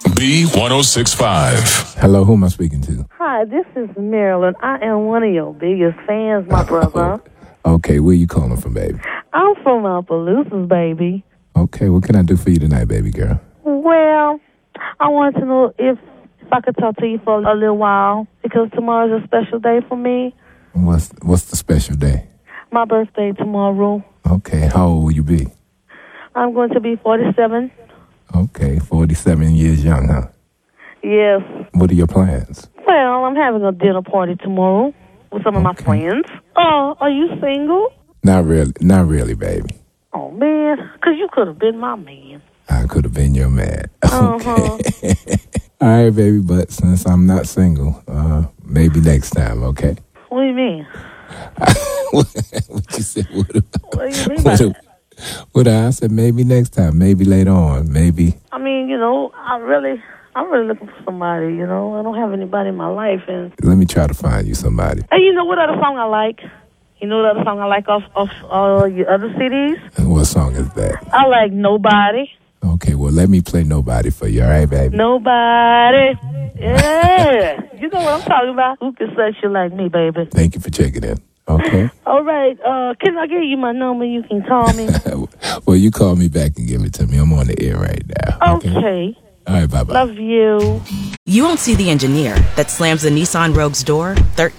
B1065. Hello, who am I speaking to? Hi, this is Marilyn. I am one of your biggest fans, my brother. Okay, where you calling from, baby? I'm from Opelousas, baby. Okay, what can I do for you tonight, baby girl? Well, I wanted to know if I could talk to you for a little while, because tomorrow's a special day for me. What's the special day? My birthday tomorrow. Okay, how old will you be? I'm going to be 47. Okay, 47 years young, huh? Yes. What are your plans? Well, I'm having a dinner party tomorrow with some of my friends. Oh, are you single? Not really, baby. Oh, man, because you could have been my man. I could have been your man. Uh-huh. Okay. All right, baby, but since I'm not single, maybe next time, okay? What do you mean? What you said? What do you mean by that? What I said, maybe next time, maybe later on, maybe. I mean, I'm really looking for somebody, I don't have anybody in my life. And Let me try to find you somebody. hey, you know what other song I like? You know what other song I like off your other CDs? And what song is that? I like Nobody. Okay, well, let me play Nobody for you, all right, baby? Nobody. Yeah. You know what I'm talking about? Who can say shit like me, baby? Thank you for checking in. Okay. All right. Can I give you my number? You can call me. Well, you call me back and give it to me. I'm on the air right now. Okay. All right, bye-bye. Love you. You won't see the engineer that slams the Nissan Rogue's door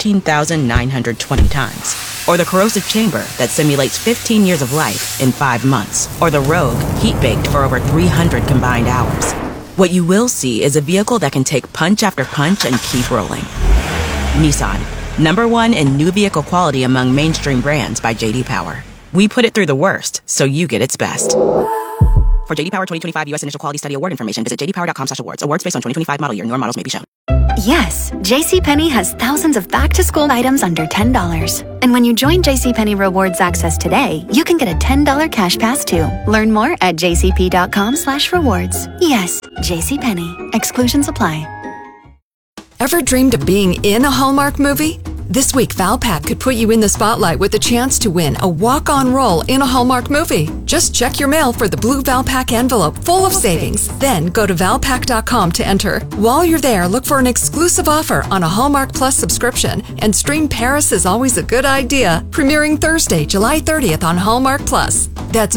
13,920 times. Or the corrosive chamber that simulates 15 years of life in 5 months. Or the Rogue heat-baked for over 300 combined hours. What you will see is a vehicle that can take punch after punch and keep rolling. Nissan. #1 in new vehicle quality among mainstream brands by J.D. Power. We put it through the worst, so you get its best. For J.D. Power 2025 U.S. Initial Quality Study Award information, visit jdpower.com/awards. Awards based on 2025 model year. Newer models may be shown. Yes, JCPenney has thousands of back-to-school items under $10. And when you join JCPenney Rewards Access today, you can get a $10 cash pass too. Learn more at jcp.com/rewards. Yes, JCPenney. Exclusions apply. Ever dreamed of being in a Hallmark movie? This week, Valpak could put you in the spotlight with a chance to win a walk-on role in a Hallmark movie. Just check your mail for the blue Valpak envelope full of savings. Then go to valpak.com to enter. While you're there, look for an exclusive offer on a Hallmark Plus subscription and stream Paris is Always a Good Idea, premiering Thursday, July 30th on Hallmark Plus. That's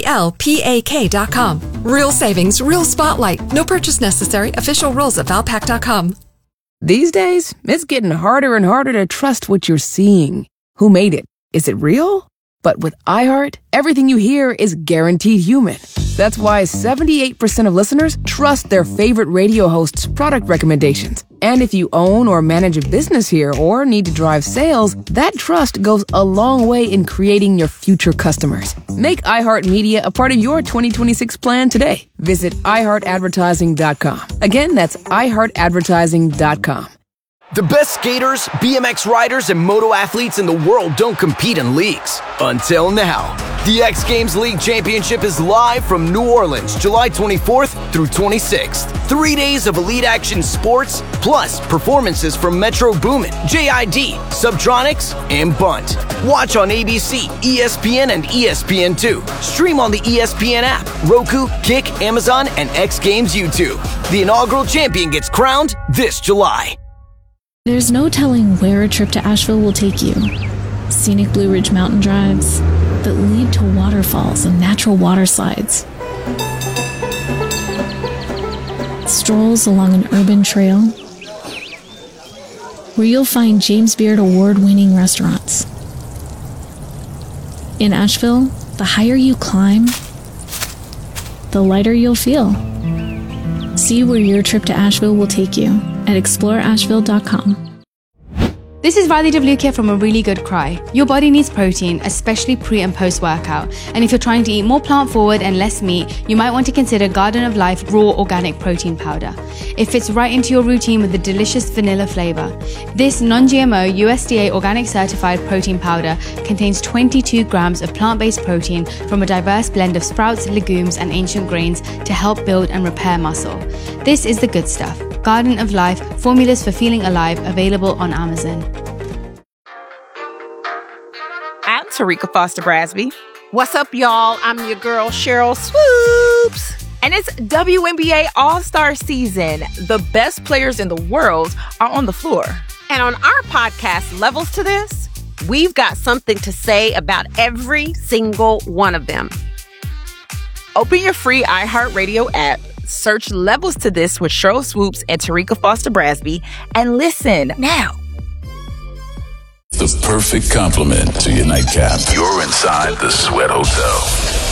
VALPAK.com. Real savings, real spotlight. No purchase necessary. Official rules at valpak.com. These days, it's getting harder and harder to trust what you're seeing. Who made it? Is it real? But with iHeart, everything you hear is guaranteed human. That's why 78% of listeners trust their favorite radio host's product recommendations. And if you own or manage a business here or need to drive sales, that trust goes a long way in creating your future customers. Make iHeartMedia a part of your 2026 plan today. Visit iHeartAdvertising.com. Again, that's iHeartAdvertising.com. The best skaters, BMX riders, and moto athletes in the world don't compete in leagues. Until now. The X Games League Championship is live from New Orleans, July 24th through 26th. 3 days of elite action sports, plus performances from Metro Boomin, JID, Subtronics, and Bunt. Watch on ABC, ESPN, and ESPN2. Stream on the ESPN app, Roku, Kick, Amazon, and X Games YouTube. The inaugural champion gets crowned this July. There's no telling where a trip to Asheville will take you. Scenic Blue Ridge mountain drives that lead to waterfalls and natural water slides. Strolls along an urban trail where you'll find James Beard award-winning restaurants. In Asheville, the higher you climb, the lighter you'll feel. See where your trip to Asheville will take you at exploreasheville.com. This is Riley Devlukia from A Really Good Cry. Your body needs protein, especially pre and post workout. And if you're trying to eat more plant forward and less meat, you might want to consider Garden of Life Raw Organic Protein Powder. It fits right into your routine with the delicious vanilla flavor. This non-GMO USDA organic certified protein powder contains 22 grams of plant-based protein from a diverse blend of sprouts, legumes, and ancient grains to help build and repair muscle. This is the good stuff. Garden of Life, formulas for feeling alive, available on Amazon. I'm Tarika Foster Brasby. What's up, y'all? I'm your girl, Cheryl Swoops. And And it's WNBA All-Star season. The best players in the world are on the floor. And on our podcast, Levels to This, we've got something to say about every single one of them. Open your free iHeartRadio app, search Levels to This with Sheryl Swoops and Tarika Foster Brasby, and listen now. The perfect complement to your nightcap. You're inside the Sweat Hotel.